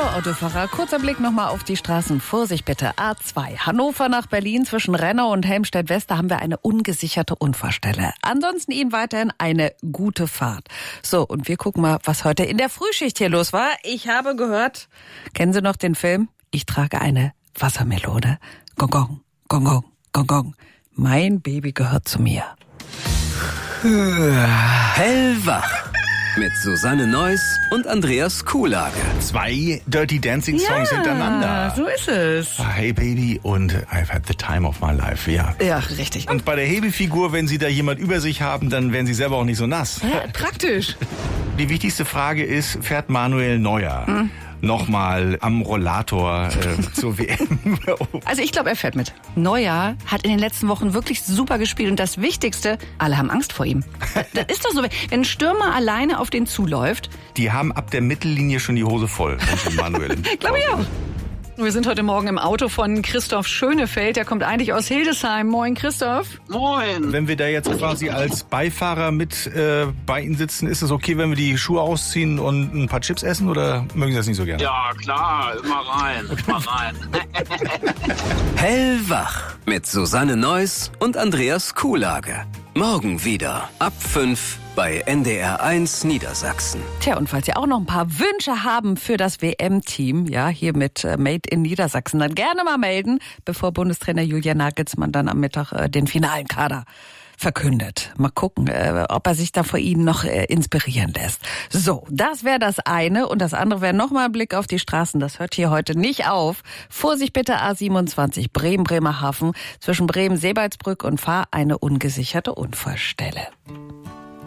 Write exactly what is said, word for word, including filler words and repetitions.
Hallo Autofahrer, kurzer Blick nochmal auf die Straßen. Vorsicht bitte, A zwei. Hannover nach Berlin zwischen Rennau und Helmstedt-West, da haben wir eine ungesicherte Unfallstelle. Ansonsten Ihnen weiterhin eine gute Fahrt. So, und wir gucken mal, was heute in der Frühschicht hier los war. Ich habe gehört, kennen Sie noch den Film? Ich trage eine Wassermelone. Gong, gong, gong, gong, gong, gong. Mein Baby gehört zu mir. Hellwach. Mit Susanne Neuss und Andreas Kuhlage. Zwei Dirty Dancing Songs ja, hintereinander. So ist es. Hey Baby und I've had the time of my life, ja. Ja, richtig. Und bei der Hebefigur, wenn Sie da jemand über sich haben, dann werden Sie selber auch nicht so nass. Ja, praktisch. Die wichtigste Frage ist, fährt Manuel Neuer hm. nochmal am Rollator äh, zur W M? Also ich glaube, er fährt mit. Neuer hat in den letzten Wochen wirklich super gespielt und das Wichtigste, alle haben Angst vor ihm. Das ist doch so, wenn ein Stürmer alleine auf den zuläuft. Die haben ab der Mittellinie schon die Hose voll. Manuel. Glaube ich auch. Wir sind heute Morgen im Auto von Christoph Schönefeld. Der kommt eigentlich aus Hildesheim. Moin, Christoph. Moin. Wenn wir da jetzt quasi als Beifahrer mit äh, bei Ihnen sitzen, ist es okay, wenn wir die Schuhe ausziehen und ein paar Chips essen oder mögen Sie das nicht so gerne? Ja, klar. Immer rein. Immer rein. Hellwach mit Susanne Neuss und Andreas Kuhlage. Morgen wieder ab fünf bei N D R eins Niedersachsen. Tja, und falls Sie auch noch ein paar Wünsche haben für das W M-Team, ja, hier mit äh, Made in Niedersachsen, dann gerne mal melden, bevor Bundestrainer Julian Nagelsmann dann am Mittag äh, den finalen Kader verkündet. Mal gucken, äh, ob er sich da vor Ihnen noch äh, inspirieren lässt. So, das wäre das eine. Und das andere wäre nochmal ein Blick auf die Straßen. Das hört hier heute nicht auf. Vorsicht bitte, A siebenundzwanzig, Bremen-Bremerhaven. Zwischen Bremen-Seebaldsbrück und Fahr eine ungesicherte Unfallstelle.